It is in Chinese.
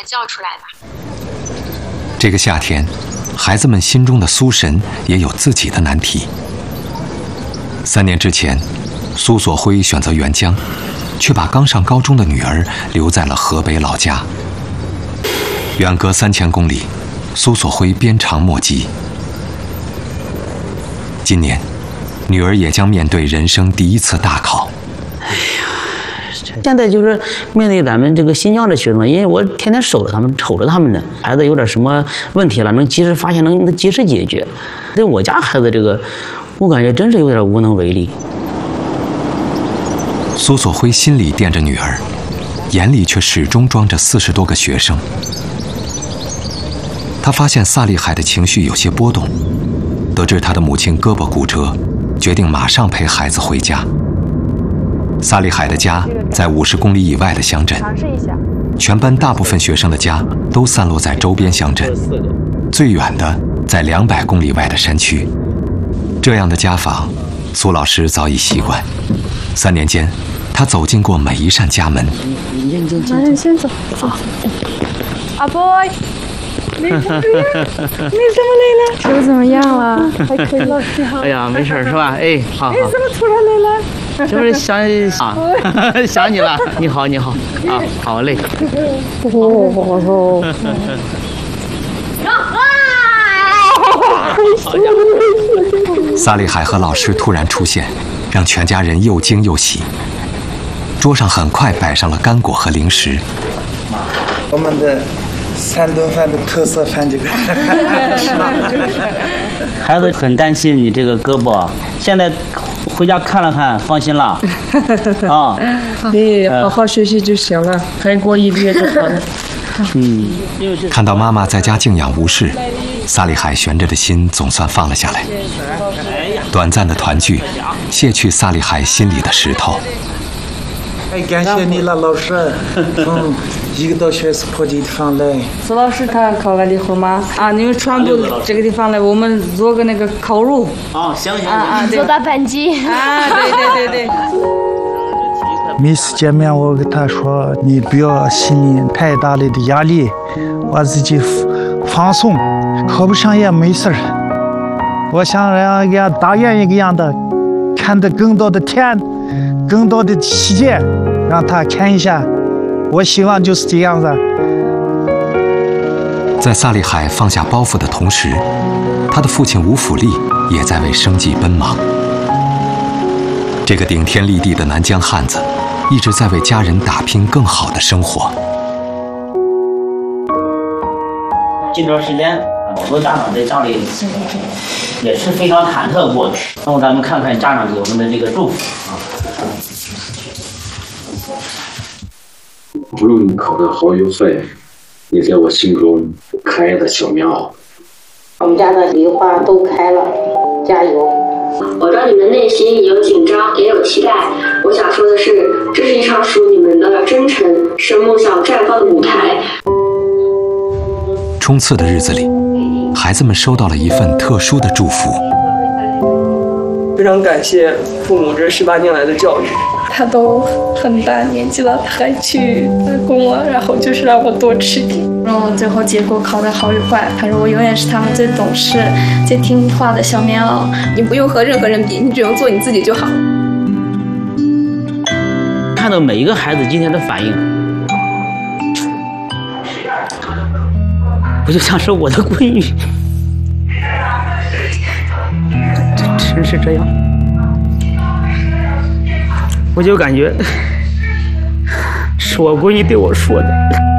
叫出来吧。 这个夏天，孩子们心中的苏神也有自己的难题。3年之前，苏所辉选择援疆，却把刚上高中的女儿留在了河北老家。远隔3000公里，苏所辉鞭长莫及。今年，女儿也将面对人生第一次大考。 现在就是面对咱们这个新疆的学生，因为我天天守着他们，瞅着他们呢，孩子有点什么问题了，能及时发现，能及时解决。对我家孩子这个，我感觉真是有点无能为力。 苏所辉心里惦着女儿，眼里却始终装着40多个学生。他发现萨利海的情绪有些波动，得知他的母亲胳膊骨折，决定马上陪孩子回家。萨利海的家在50公里以外的乡镇，全班大部分学生的家都散落在周边乡镇，最远的在200公里外的山区。这样的家访，苏老师早已习惯。3年间，他走进过每一扇家门。 你先走。阿 boy， 你怎么来了？手怎么样了？还可以，老师好。 哎呀，没事是吧？哎，好。 哎，怎么突然来了？ 这不是想你了。你好，你好啊，好嘞。 萨利海和老师突然出现，让全家人又惊又喜。桌上很快摆上了干果和零食。 我们的3顿饭的特色饭这个。 孩子很担心你这个胳膊，现在回家看了看，放心了。啊， 你好好学习就行了，还过1个月就好了。 看到妈妈在家静养无事，萨利海悬着的心总算放了下来。短暂的团聚，卸去萨利海心里的石头。 哎，感谢你了，老师。从1个多学期破这地方来。 苏老师他考了离婚吗？啊，你们全部这个地方来，我们做个那个烤肉。 啊，行。 做大板鸡。 啊，对。 每次见面，我跟他说：“你不要心里太大的压力，我自己放松，考不上也没事儿。我想让像大雁一样的，看得更多的天，更多的世界，让他看一下。我希望就是这样子。” 在萨利海放下包袱的同时，他的父亲吴府立也在为生计奔忙。这个顶天立地的南疆汉子，一直在为家人打拼更好的生活。 这段时间，好多家长在家里也是非常忐忑过去。那么咱们看看家长给我们的这个祝福啊。 无论你考得好与坏，你在我心中开的小棉袄。 我们家的梨花都开了，加油！ 我知道你们内心有紧张，也有期待。我想说的是，这是一场属于你们的征程，是梦想绽放的舞台。 冲刺的日子里，孩子们收到了一份特殊的祝福。 非常感谢父母这18年来的教育。 他都很大年纪了，还去打工了，然后就是让我多吃点。然后最后结果考得好与坏，他说我永远是他们最懂事、最听话的小棉袄。 你不用和任何人比，你只用做你自己就好。 看到每一个孩子今天的反应，我就像是我的闺女，真是这样。我就感觉是我闺女对我说的。